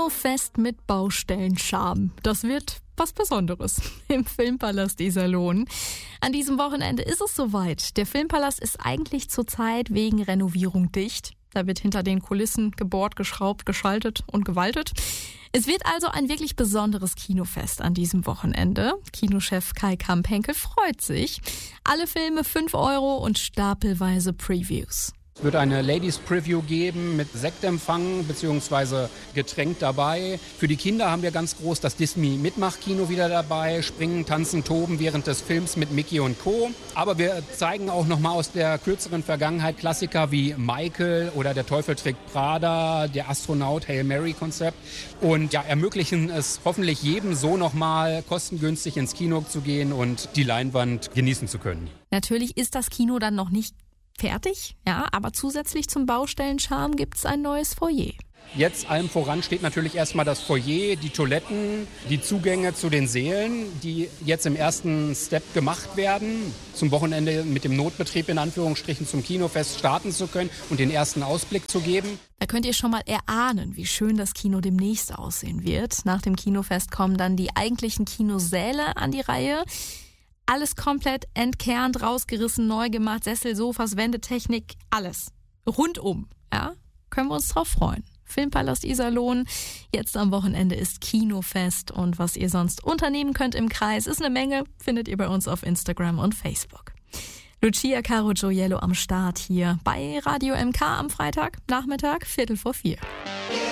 Kinofest mit Baustellencharme. Das wird was Besonderes im Filmpalast Iserlohn. An diesem Wochenende ist es soweit. Der Filmpalast ist eigentlich zurzeit wegen Renovierung dicht. Da wird hinter den Kulissen gebohrt, geschraubt, geschaltet und gewaltet. Es wird also ein wirklich besonderes Kinofest an diesem Wochenende. Kinochef Kai Kamp-Henkel freut sich. Alle Filme 5 € und stapelweise Previews. Es wird eine Ladies Preview geben mit Sektempfang bzw. Getränk dabei. Für die Kinder haben wir ganz groß das Disney-Mitmach-Kino wieder dabei. Springen, tanzen, toben während des Films mit Mickey und Co. Aber wir zeigen auch nochmal aus der kürzeren Vergangenheit Klassiker wie Michael oder Der Teufel trägt Prada, der Astronaut Hail Mary-Konzept. Und ja, ermöglichen es hoffentlich jedem so nochmal kostengünstig ins Kino zu gehen und die Leinwand genießen zu können. Natürlich ist das Kino dann noch nicht fertig, ja, aber zusätzlich zum Baustellencharme gibt's ein neues Foyer. Jetzt allem voran steht natürlich erstmal das Foyer, die Toiletten, die Zugänge zu den Sälen, die jetzt im ersten Step gemacht werden, zum Wochenende mit dem Notbetrieb in Anführungsstrichen zum Kinofest starten zu können und den ersten Ausblick zu geben. Da könnt ihr schon mal erahnen, wie schön das Kino demnächst aussehen wird. Nach dem Kinofest kommen dann die eigentlichen Kinosäle an die Reihe. Alles komplett entkernt, rausgerissen, neu gemacht, Sessel, Sofas, Wendetechnik, alles. Rundum, ja, können wir uns drauf freuen. Filmpalast Iserlohn, jetzt am Wochenende ist Kinofest und was ihr sonst unternehmen könnt im Kreis, ist eine Menge, findet ihr bei uns auf Instagram und Facebook. Lucia Caro Gioiello am Start hier bei Radio MK am Freitag, Nachmittag, 3:45.